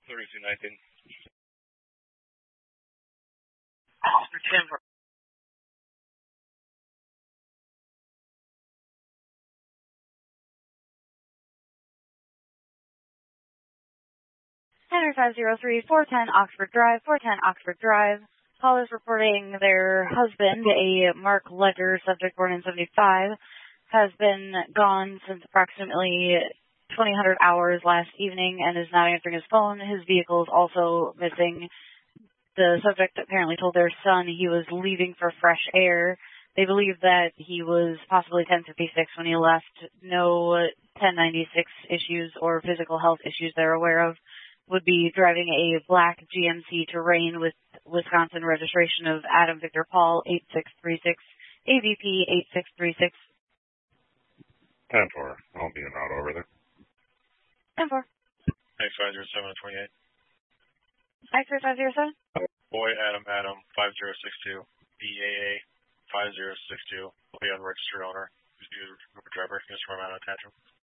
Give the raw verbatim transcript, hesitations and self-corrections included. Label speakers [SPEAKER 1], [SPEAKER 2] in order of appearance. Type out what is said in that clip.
[SPEAKER 1] thirty-two nineteen.
[SPEAKER 2] ten four.
[SPEAKER 3] Henry five zero three, four ten Oxford Drive, four ten Oxford Drive. Call is reporting their husband, a Mark Ledger, subject born in seventy-five, has been gone since approximately twenty hundred hours last evening and is not answering his phone. His vehicle is also missing. The subject apparently told their son he was leaving for fresh air. They believe that he was possibly ten fifty-six when he left. No ten ninety-six issues or physical health issues they're aware of. Would be driving a black G M C Terrain with Wisconsin registration of Adam Victor Paul eight six three six, A V P eight six three six.
[SPEAKER 4] ten four. I'll be in route over there.
[SPEAKER 3] ten four.
[SPEAKER 1] X five zero seven twenty-eight.
[SPEAKER 3] X five zero seven?
[SPEAKER 1] Boy Adam Adam five zero six two. B A A five zero six two. Will be unregistered owner. Who's the driver? Just from out attachment.